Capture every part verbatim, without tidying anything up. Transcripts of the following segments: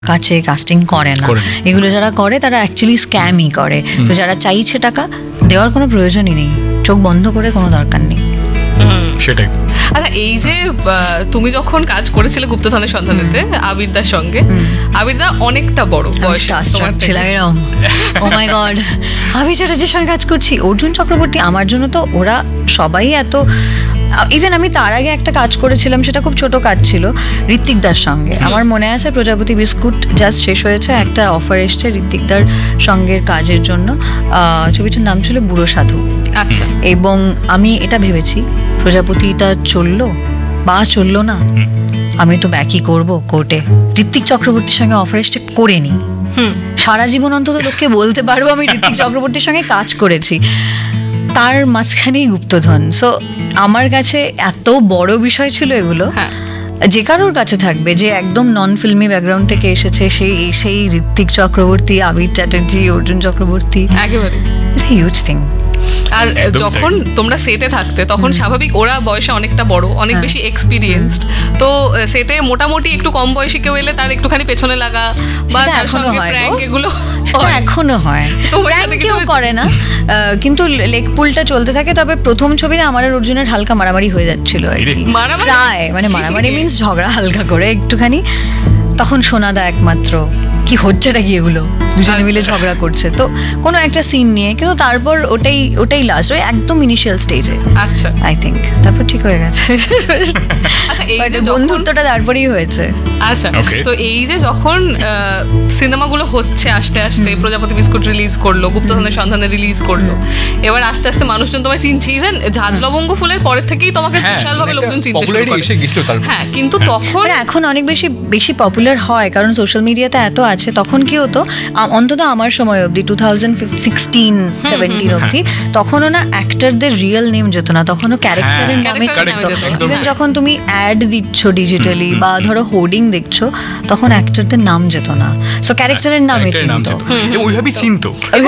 কাছে কাস্টিং করে না, এগুলো যারা করে তারা অ্যাকচুয়ালি স্ক্যামই করে। তো যারা চাইছে টাকা দেওয়ার কোনো প্রয়োজনই নেই, চোখ বন্ধ করে কোনো দরকার নেই। সেটাই। আচ্ছা, এই যে তুমি যখন কাজ করেছিলে গুপ্তধনের সন্ধানেতে আবিরদার সঙ্গে, আবিরদা অনেকটা বড় বয়স ছিলাম এরকম, ও মাই গড আবির চ্যাটার্জির সঙ্গে কাজ করছি, অর্জুন চক্রবর্তী, আমার জন্য তো ওরা সবাই এত, ইভেন আমি তার আগে একটা কাজ করেছিলাম, সেটা খুব ছোট কাজ ছিল ঋত্বিকদার সঙ্গে। আমার মনে আছে প্রজাপতি বিস্কুট জাস্ট শেষ হয়েছে, একটা অফার এসছে ঋত্বিকদার সঙ্গের কাজের জন্য, ছবিটার নাম ছিল বুড়ো সাধু। আচ্ছা। এবং আমি এটা ভেবেছি প্রজাপতিটা চললো বা চললো না, আমি তো ব্যাকই করবো কোর্টে, ঋত্বিক চক্রবর্তীর সঙ্গে অফার এসছে করে নি, সারা জীবন অন্তত লোককে বলতে পারবো আমি ঋত্বিক চক্রবর্তীর সঙ্গে কাজ করেছি। তার মাঝখানেই গুপ্তধন। সো আমার কাছে এত বড় বিষয় ছিল এগুলো, যে কারোর কাছে থাকবে যে একদম নন ফিল্মি ব্যাকগ্রাউন্ড থেকে এসেছে, সেই সেই ঋত্বিক চক্রবর্তী, আবির চ্যাটার্জি, অর্জুন চক্রবর্তী, একেবারে হিউজ থিং। আর যখন তোমরা সেটে থাকতে তখন স্বাভাবিক ওরা বয়সে অনেকটা বড়, অনেক বেশি এক্সপিরিয়েন্সড, তো সেটে মোটামুটি একটু কম বয়সী কেউ এলে তার একটুখানি পেছনে লাগা বা তার সঙ্গে প্র্যাঙ্ক এগুলো এখনো হয়, কেউ করে না, কিন্তু লেগ পুলটা চলতে থাকে। তবে প্রথম ছবিতে আমার আর অর্জুনের হালকা মারামারি হয়ে যাচ্ছিল আর কি, প্রায় মানে মারামারি মিন্স ঝগড়া হালকা করে একটুখানি। তখন সোনাদা একমাত্র কি হচ্ছেটা কি এগুলো, দুজনে মিলে ঝগড়া করছে তো কোনো একটা সিন নিয়ে, কিন্তু তারপর ওটাই ওটাই লাস্ট, ওই একদম ইনিশিয়াল স্টেজে। আচ্ছা, আই থিঙ্ক তারপর ঠিক হয়ে গেছে। আচ্ছা, এই যে বন্ধুত্বটা তারপরেই হয়েছে। আচ্ছা, তো এই যে যখন সিনেমাগুলো হচ্ছে আস্তে আস্তে, প্রজাপতি বিস্কুট রিলিজ করলো, গুপ্তধনের সন্ধানে রিলিজ করলো, এবার আস্তে আস্তে মানুষজন তোমায় চিনছে, ইভেন ঝাঁজ লবঙ্গ ফুলের পরের থেকেই তোমাকে বিশাল ভাবে লোকজন চিনতে শুরু করে। হ্যাঁ, কিন্তু তখন এখন অনেক বেশি বেশি পপুলার হয়, কারণ সোশ্যাল মিডিয়াতে এত আছে। তখন কি হতো, অন্তত আমার সময় অবধি টু থাউজেন্ড সিক্সটিন সেভেন্টিন অবধি, তখনও না অ্যাক্টরদের রিয়েল নেম যেত না, তখনও ক্যারেক্টারের নামে যেত। ইভেন যখন তুমি অ্যাড দিচ্ছ ডিজিটালি বা ধরো হোর্ডিং দেখছো, তখন অ্যাক্টরদের নাম যেত না, সো ক্যারেক্টারের নামে চিনতো, ওইভাবেই চিনতো।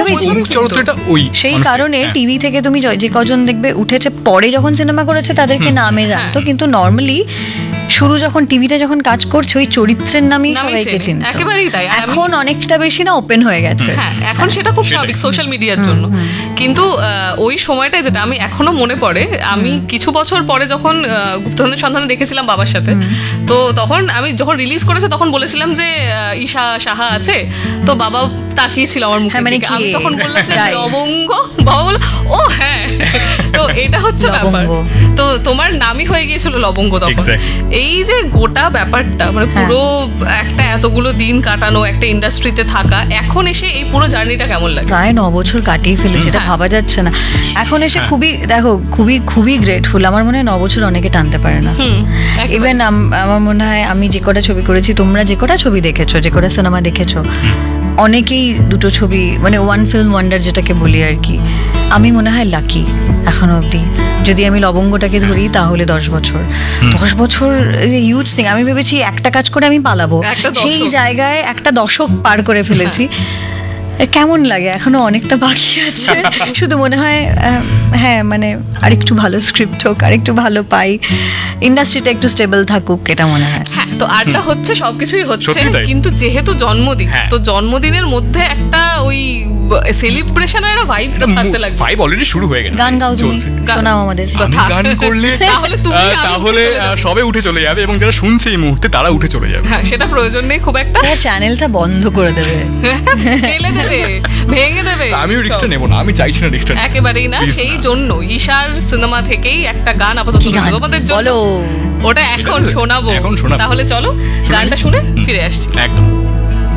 সেই কারণে টিভি থেকে তুমি যে কজন দেখবে উঠেছে পরে যখন সিনেমা করেছে তাদেরকে নামে জানতো, কিন্তু নর্মালি শুরু যখন টিভিটা যখন কাজ করছে ওই চরিত্রের নামই সবাইকে চিনতো। একেবারেই তাই। এখন অনেকটা বেশি না ওপেন হয়ে গেছে। হ্যাঁ, এখন সেটা খুব স্বাভাবিক সোশ্যাল মিডিয়ার জন্য। কিন্তু ওই সময়টা যেটা আমি এখনো মনে পড়ে, আমি কিছু বছর পরে যখন গুপ্তধনের সন্ধানে দেখেছিলাম বাবার সাথে, তো তখন আমি যখন রিলিজ করেছে তখন বলেছিলাম যে ঈশা সাহা আছে, তো বাবা তাকিয়েছিল আমার মুখে, আমি তখন বললাম যে লবঙ্গ, বাবা বলল ও হ্যাঁ, তো এটা হচ্ছে ব্যাপার। তো তোমার নামই হয়ে গিয়েছিল লবঙ্গ তখন। এই যে গোটা ব্যাপারটা, মানে পুরো একটা এতগুলো দিন কাটানো একটা ইন্ডাস্ট্রিতে থাকা, এখন এসে এই পুরো জার্নিটা কেমন লাগে? প্রায় ন বছর কাটিয়ে ফেলেছে, এটা ভাবা যাচ্ছে না। এখন এসে খুবই দেখো খুবই খুবই গ্রেটফুল। আমার মনে হয় ন বছর অনেকে টানতে পারে না। ইভেন আমার মনে হয় আমি যে কটা ছবি করেছি, তোমরা যে কটা ছবি দেখেছো, যে কটা সিনেমা দেখেছো, অনেকেই দুটো ছবি মানে ওয়ান ফিল্ম ওয়ান্ডার যেটাকে বলি আর কি, আমি মনে হয় লাকি এখনো অবধি। যদি আমি লবঙ্গটাকে ধরি তাহলে দশ বছর দশ বছর হিউজ থিং। আমি ভেবেছি একটা কাজ করে আমি পালাবো, সেই জায়গায় একটা দশক পার করে ফেলেছি। কেমন লাগে? এখনো অনেকটা বাকি আছে। শুধু মনে হয় হ্যাঁ মানে আরেকটু ভালো স্ক্রিপ্ট হোক, আরেকটু ভালো পাই, ইন্ডাস্ট্রিটা একটু স্টেবল থাকুক, এটা মনে হয়। হ্যাঁ, তো আড্ডা হচ্ছে, সবকিছুই হচ্ছে, কিন্তু যেহেতু জন্মদিন, তো জন্মদিনের মধ্যে একটা ওই সেলিব্রেশনের ভাইবটা থাকতে লাগবে। ভাইব অলরেডি শুরু হয়ে গেছে। গান গাও তুমি, শোনাও আমাদের। গান করলে তাহলে তুমি তাহলে সবে উঠে চলে যাবে, এবং যারা শুনছে এই মুহূর্তে তারা উঠে চলে যাবে। হ্যাঁ, সেটা প্রয়োজন নেই খুব একটা। চ্যানেলটা বন্ধ করে দেবে, ফেলে দেবে, ভেঙে দেবে। আমিও রিস্কটা নেব না, আমি চাইছি না রিস্কটা, একেবারেই না। সেই জন্য ঈশার সিনেমা থেকেই একটা গান আপাতত তোমাদের জন্য, ওটা এখন শোনাবো। তাহলে চলো গানটা শুনে ফিরে আসছি। একদম।